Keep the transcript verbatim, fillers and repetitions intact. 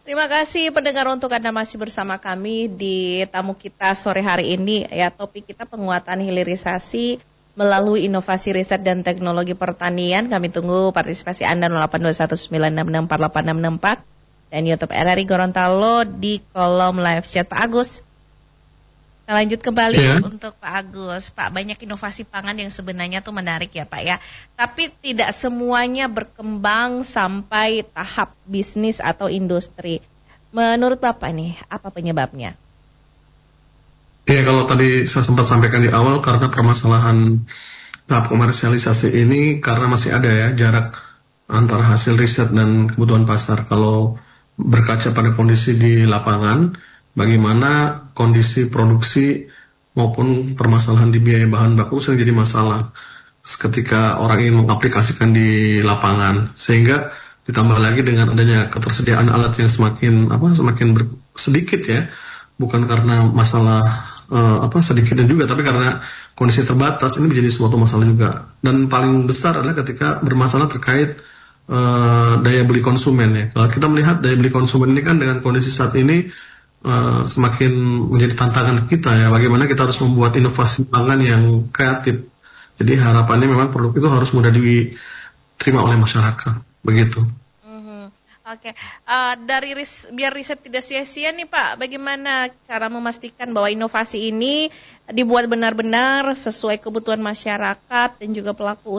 Terima kasih pendengar untuk Anda masih bersama kami di tamu kita sore hari ini. Ya, topik kita penguatan hilirisasi melalui inovasi riset dan teknologi pertanian. Kami tunggu partisipasi Anda nol delapan dua satu sembilan enam enam empat delapan enam enam empat dan YouTube R R I Gorontalo di kolom live chat. Pak Agus, kita lanjut kembali ya. Untuk Pak Agus. Pak, banyak inovasi pangan yang sebenarnya tuh menarik ya Pak ya. Tapi tidak semuanya berkembang sampai tahap bisnis atau industri. Menurut Bapak nih, apa penyebabnya? Ya, kalau tadi saya sempat sampaikan di awal, karena permasalahan tahap komersialisasi ini karena masih ada ya jarak antara hasil riset dan kebutuhan pasar. Kalau berkaca pada kondisi di lapangan, bagaimana kondisi produksi maupun permasalahan di biaya bahan baku sering jadi masalah ketika orang ingin mengaplikasikan di lapangan, sehingga ditambah lagi dengan adanya ketersediaan alat yang semakin apa semakin ber, sedikit ya, bukan karena masalah uh, apa sedikitnya juga, tapi karena kondisi terbatas, ini menjadi suatu masalah juga. Dan paling besar adalah ketika bermasalah terkait uh, daya beli konsumen ya. Kalau kita melihat daya beli konsumen ini kan dengan kondisi saat ini Uh, semakin menjadi tantangan kita ya, bagaimana kita harus membuat inovasi pangan yang kreatif. Jadi harapannya memang produk itu harus mudah diterima oleh masyarakat, begitu. Mm-hmm. Oke, okay. uh, dari ris- biar riset tidak sia-sia nih Pak, bagaimana cara memastikan bahwa inovasi ini dibuat benar-benar sesuai kebutuhan masyarakat dan juga pelaku